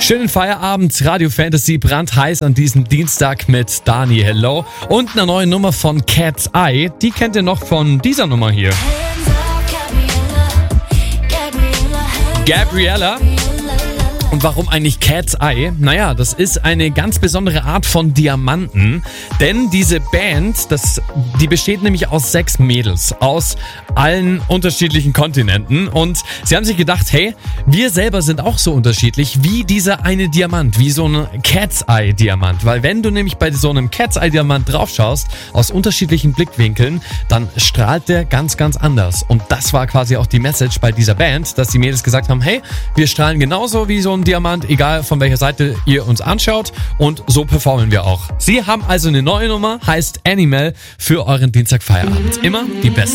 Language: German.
Schönen Feierabend, Radio Fantasy, brandheiß an diesem Dienstag mit Dani Hello und einer neuen Nummer von Cat's Eye. Die kennt ihr noch von dieser Nummer hier. Gabriella. Und warum eigentlich Cat's Eye? Naja, das ist eine ganz besondere Art von Diamanten, denn diese Band, die besteht nämlich aus 6 Mädels aus allen unterschiedlichen Kontinenten und sie haben sich gedacht, hey, wir selber sind auch so unterschiedlich wie dieser eine Diamant, wie so ein Cat's Eye Diamant, weil wenn du nämlich bei so einem Cat's Eye Diamant drauf schaust, aus unterschiedlichen Blickwinkeln, dann strahlt der ganz, ganz anders und das war quasi auch die Message bei dieser Band, dass die Mädels gesagt haben, hey, wir strahlen genauso wie so ein Diamant, egal von welcher Seite ihr uns anschaut und so performen wir auch. Sie haben also eine neue Nummer, heißt Animal für euren Dienstagfeierabend. Immer die beste